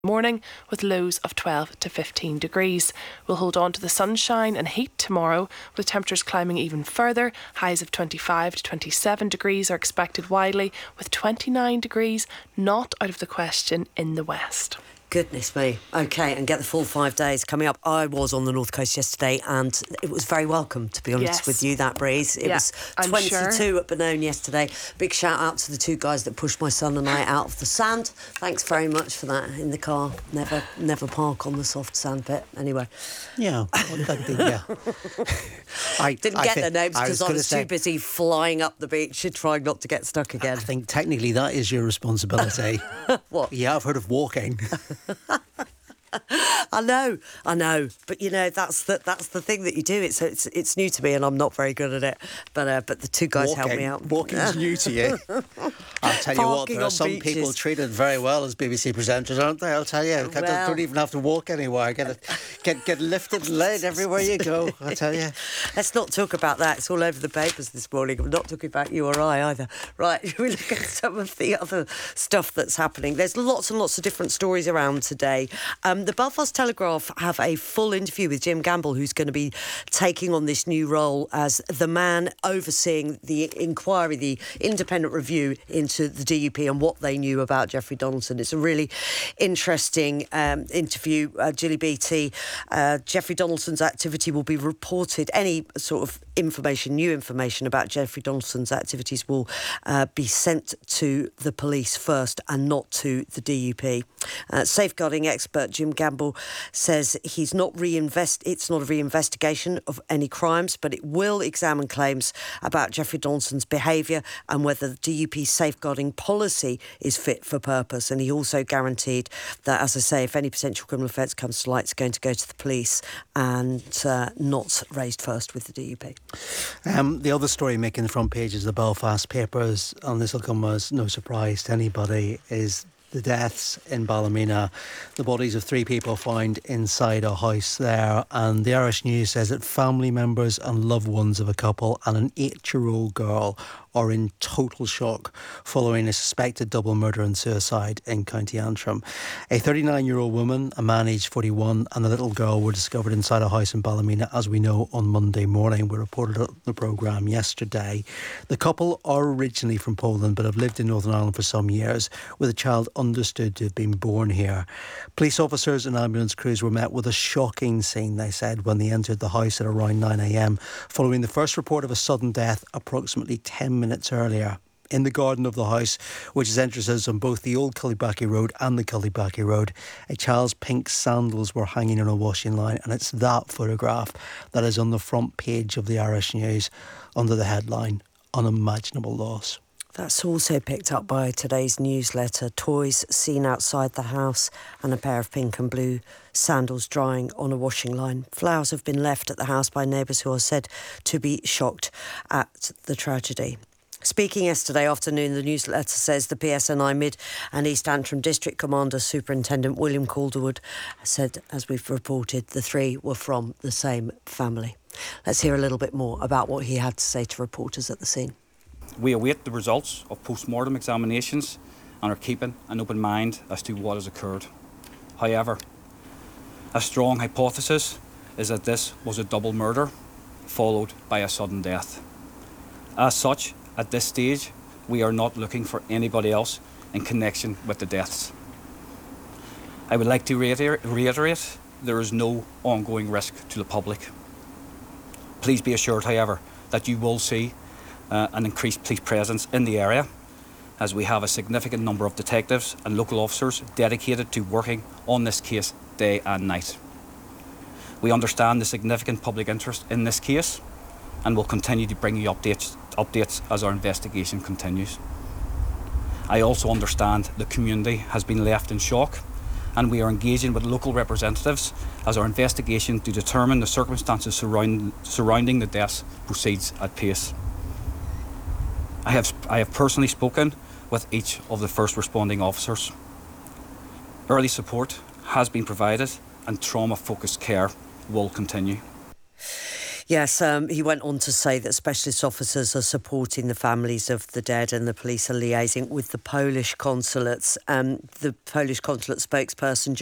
morning with lows of 12 to 15 degrees. We'll hold on to the sunshine and heat tomorrow, with temperatures climbing even further. Highs of 25 to 27 degrees are expected widely, with 29 degrees not out of the question in the west. Goodness me. OK, and get the full 5 days coming up. I was on the North Coast yesterday and it was very welcome, to be honest with you, that breeze. It was 22 at Benone yesterday. Big shout out to the two guys that pushed my son and I out of the sand. Thanks very much for that in the car. Never park on the soft sand bit. Anyway. Yeah. I didn't get their names because I was too busy flying up the beach and trying not to get stuck again. I think technically that is your responsibility. What? Yeah, I've heard of walking. I know, but you know that's the thing that you do. It's new to me, and I'm not very good at it. But the two guys helped me out. Walking's new to you. I'll tell you what, there are some people treated very well as BBC presenters, aren't they? I'll tell you, don't even have to walk anywhere. Get lifted and laid everywhere you go. I tell you. Let's not talk about that. It's all over the papers this morning. I'm not talking about you or I either. Right, we look at some of the other stuff that's happening. There's lots and lots of different stories around today. The Belfast Telegraph have a full interview with Jim Gamble, who's going to be taking on this new role as the man overseeing the inquiry, the independent review into the DUP and what they knew about Jeffrey Donaldson. It's a really interesting interview. Julie Beattie, Jeffrey Donaldson's activity will be reported. Any sort of new information about Jeffrey Donaldson's activities will be sent to the police first and not to the DUP. Safeguarding expert Jim Gamble says it's not a reinvestigation of any crimes, but it will examine claims about Jeffrey Donaldson's behaviour and whether the DUP's safeguarding policy is fit for purpose. And he also guaranteed that, as I say, if any potential criminal offence comes to light, it's going to go to the police and not raised first with the DUP. The other story making the front pages of the Belfast papers, and this will come as no surprise to anybody, is the deaths in Ballymena. The bodies of 3 people found inside a house there, and the Irish News says that family members and loved ones of a couple and an 8-year-old girl are in total shock following a suspected double murder and suicide in County Antrim. A 39-year-old woman, a man aged 41 and a little girl were discovered inside a house in Ballymena, as we know, on Monday morning. We reported on the programme yesterday. The couple are originally from Poland but have lived in Northern Ireland for some years, with a child understood to have been born here. Police officers and ambulance crews were met with a shocking scene, they said, when they entered the house at around 9 a.m, following the first report of a sudden death approximately 10 minutes earlier. In the garden of the house, which has entrances on both the old Cullybackey Road and the Cullybackey Road, a child's pink sandals were hanging on a washing line, and it's that photograph that is on the front page of the Irish News under the headline, Unimaginable Loss. That's also picked up by today's newsletter. Toys seen outside the house and a pair of pink and blue sandals drying on a washing line. Flowers have been left at the house by neighbours who are said to be shocked at the tragedy. Speaking yesterday afternoon, the newsletter says the PSNI Mid and East Antrim District Commander Superintendent William Calderwood said, as we've reported, the 3 were from the same family. Let's hear a little bit more about what he had to say to reporters at the scene. We await the results of post-mortem examinations and are keeping an open mind as to what has occurred. However, a strong hypothesis is that this was a double murder followed by a sudden death. As such, at this stage, we are not looking for anybody else in connection with the deaths. I would like to reiterate there is no ongoing risk to the public. Please be assured, however, that you will see an increased police presence in the area, as we have a significant number of detectives and local officers dedicated to working on this case day and night. We understand the significant public interest in this case and will continue to bring you updates as our investigation continues. I also understand the community has been left in shock, and we are engaging with local representatives as our investigation to determine the circumstances surrounding the deaths proceeds at pace. I have personally spoken with each of the first responding officers. Early support has been provided and trauma-focused care will continue. Yes, he went on to say that specialist officers are supporting the families of the dead and the police are liaising with the Polish consulates. The Polish consulate spokesperson